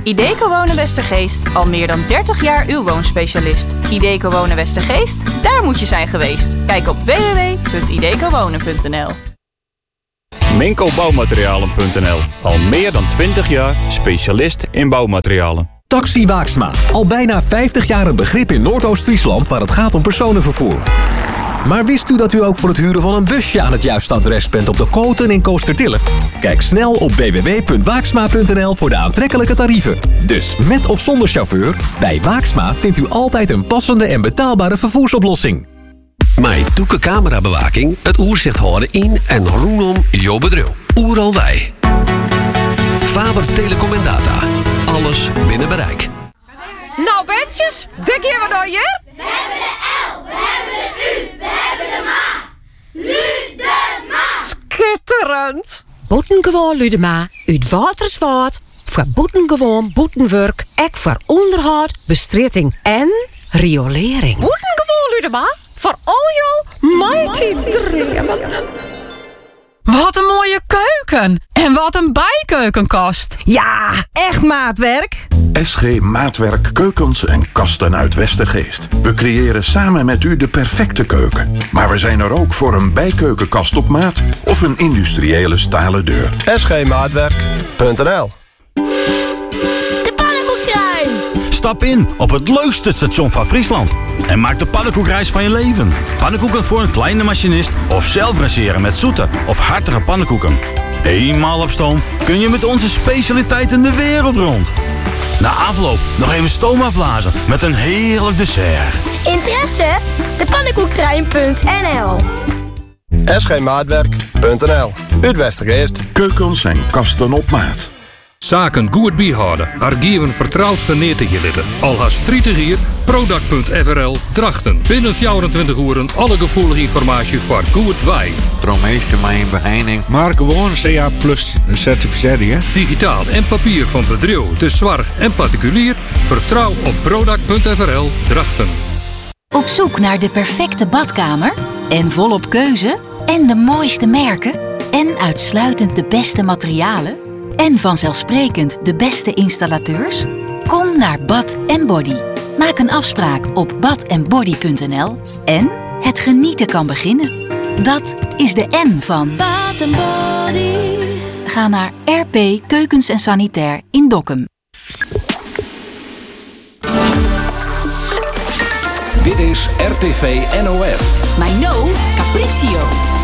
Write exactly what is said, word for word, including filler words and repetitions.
Ideco Wonen Westergeest, al meer dan dertig jaar uw woonspecialist. Ideco Wonen Westergeest, daar moet je zijn geweest. Kijk op w w w punt ideco wonen punt n l. Minko Bouwmaterialen punt n l. Al meer dan twintig jaar specialist in bouwmaterialen. Taxi Waaksma. Al bijna vijftig jaar een begrip in Noordoost-Friesland waar het gaat om personenvervoer. Maar wist u dat u ook voor het huren van een busje aan het juiste adres bent op de Koten in Koostertille? Kijk snel op w w w punt waaksma punt n l voor de aantrekkelijke tarieven. Dus met of zonder chauffeur, bij Waaksma vindt u altijd een passende en betaalbare vervoersoplossing. Met Doeke camerabewaking het oerzicht houden in en rondom jouw bedrijf. Oeral wij. Faber Telecom en Data. Alles binnen bereik. Nou, bentjes, dik hier wat door je? We hebben de L, we hebben de U, we hebben de Ma. Ludema. Schitterend. Boetengewoon Ludema, uit Waterswaard. Voor boetengewoon boetenwerk, ek voor onderhoud, bestritting en riolering. Boetengewoon Ludema, voor al jouw mighty dreamen. Wat een mooie keuken. En wat een bijkeukenkast. Ja, echt maatwerk. S G Maatwerk Keukens en Kasten uit Westergeest. We creëren samen met u de perfecte keuken. Maar we zijn er ook voor een bijkeukenkast op maat of een industriële stalen deur. S G maatwerk punt n l. De pannenkoektrein. Stap in op het leukste station van Friesland. En maak de pannenkoekreis van je leven. Pannenkoeken voor een kleine machinist of zelf raseren met zoete of hartige pannenkoeken. Eenmaal op stoom kun je met onze specialiteiten de wereld rond. Na afloop nog even stoom afblazen met een heerlijk dessert. Interesse? De pannenkoektrein punt n l. S G maatwerk punt n l. Uit Westergeest. Keukens en kasten op maat. Zaken goed bijhouden. Archieven vertrouwd vernetig je litten. Al haast drietig hier. Product punt f r l Drachten. Binnen vierentwintig uur alle gevoelige informatie voor goed wij. Dromeestje mijn beheining. Maar gewoon C A plus een certificaat, hè? Digitaal en papier van bedrijf, de zorg en particulier. Vertrouw op Product punt f r l Drachten. Op zoek naar de perfecte badkamer? En volop keuze? En de mooiste merken? En uitsluitend de beste materialen? En vanzelfsprekend de beste installateurs? Kom naar Bad en Body. Maak een afspraak op bad en body punt n l en het genieten kan beginnen. Dat is de N van Bad en Body. Ga naar R P Keukens en Sanitair in Dokkum. Dit is R T V N O F. My no, Capriccio.